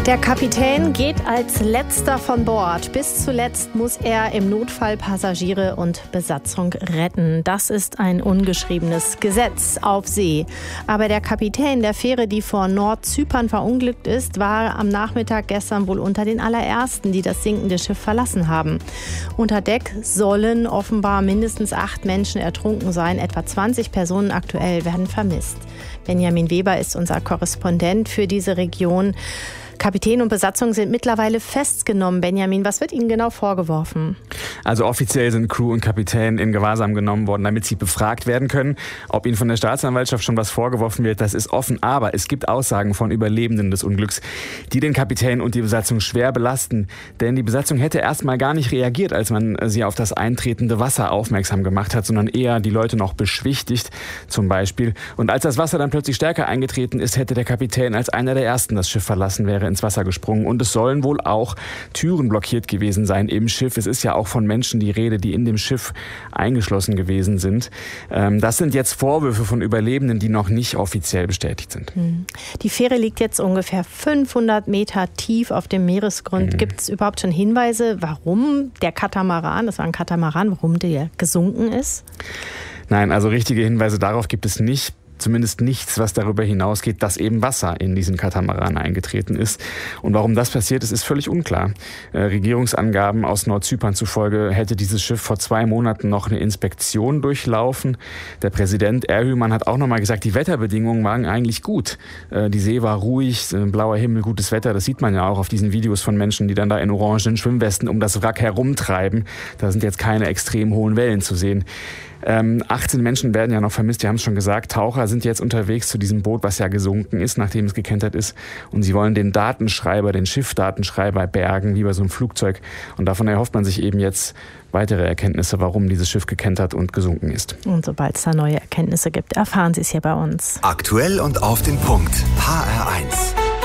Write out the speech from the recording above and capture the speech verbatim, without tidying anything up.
Der Kapitän geht als letzter von Bord. Bis zuletzt muss er im Notfall Passagiere und Besatzung retten. Das ist ein ungeschriebenes Gesetz auf See. Aber der Kapitän der Fähre, die vor Nordzypern verunglückt ist, war am Nachmittag gestern wohl unter den allerersten, die das sinkende Schiff verlassen haben. Unter Deck sollen offenbar mindestens acht Menschen ertrunken sein. Etwa zwanzig Personen aktuell werden vermisst. Benjamin Weber ist unser Korrespondent für diese Region. Kapitän und Besatzung sind mittlerweile festgenommen. Benjamin, was wird Ihnen genau vorgeworfen? Also offiziell sind Crew und Kapitän in Gewahrsam genommen worden, damit sie befragt werden können. Ob ihnen von der Staatsanwaltschaft schon was vorgeworfen wird, das ist offen. Aber es gibt Aussagen von Überlebenden des Unglücks, die den Kapitän und die Besatzung schwer belasten. Denn die Besatzung hätte erst mal gar nicht reagiert, als man sie auf das eintretende Wasser aufmerksam gemacht hat, sondern eher die Leute noch beschwichtigt zum Beispiel. Und als das Wasser dann plötzlich stärker eingetreten ist, hätte der Kapitän als einer der Ersten das Schiff verlassen, wäre ins Wasser gesprungen. Und es sollen wohl auch Türen blockiert gewesen sein im Schiff. Es ist ja auch von Menschen die Rede, die in dem Schiff eingeschlossen gewesen sind. Das sind jetzt Vorwürfe von Überlebenden, die noch nicht offiziell bestätigt sind. Die Fähre liegt jetzt ungefähr fünfhundert Meter tief auf dem Meeresgrund. Mhm. Gibt es überhaupt schon Hinweise, warum der Katamaran, das war ein Katamaran, warum der gesunken ist? Nein, also richtige Hinweise darauf gibt es nicht. Zumindest nichts, was darüber hinausgeht, dass eben Wasser in diesen Katamaran eingetreten ist. Und warum das passiert ist, ist völlig unklar. Äh, Regierungsangaben aus Nordzypern zufolge hätte dieses Schiff vor zwei Monaten noch eine Inspektion durchlaufen. Der Präsident Erhüman hat auch nochmal gesagt, die Wetterbedingungen waren eigentlich gut. Äh, die See war ruhig, äh, blauer Himmel, gutes Wetter. Das sieht man ja auch auf diesen Videos von Menschen, die dann da in orangen Schwimmwesten um das Wrack herumtreiben. Da sind jetzt keine extrem hohen Wellen zu sehen. Ähm, achtzehn Menschen werden ja noch vermisst, wir haben es schon gesagt. Taucher sind jetzt unterwegs zu diesem Boot, was ja gesunken ist, nachdem es gekentert ist. Und sie wollen den Datenschreiber, den Schiffdatenschreiber bergen, wie bei so einem Flugzeug. Und davon erhofft man sich eben jetzt weitere Erkenntnisse, warum dieses Schiff gekentert und gesunken ist. Und sobald es da neue Erkenntnisse gibt, erfahren Sie es hier bei uns. Aktuell und auf den Punkt. H R eins.